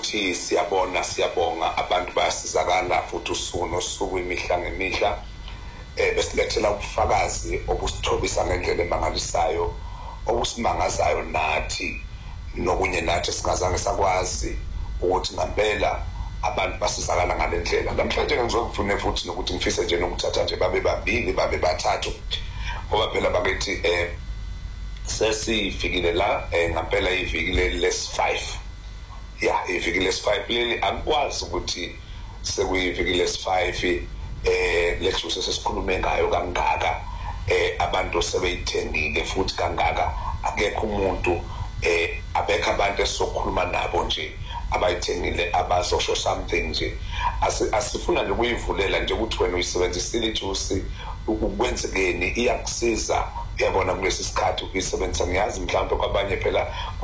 ukuthi siyabonga abantu bayasizakala futhi usuku imihla ngemihla besilethela ubufakazi obusithobisa ngendlela emangalisayo obusimangazayo nathi nokunye nathi singazange sakwazi ukuthi ngempela abantu basizakala ngalendlela. Namhlanje ngizokufuna futhi nokuthi ngifise nje nokuthatha nje babe babili babe bathathu ngoba phela bakithi sesifikile la ngempela iviki lesi-5 iviki lesi-5 leli akwazi ukuthi sekuyiviki lesi-5 lecture sesikhulume ngayo kangaka abantu sebeyithengile futhi kangaka akekho umuntu abekho abantu esizokhuluma nabo nje abayithengile abazosho something nje asifuna nje ukuyivulela nje ukuthi wena uyisebenzisile ijuice ukwenzekeni iyakusiza uyabona kulesi sikhathi ukuyisebenzisa ngiyazi mhlawumbe kwabanye phela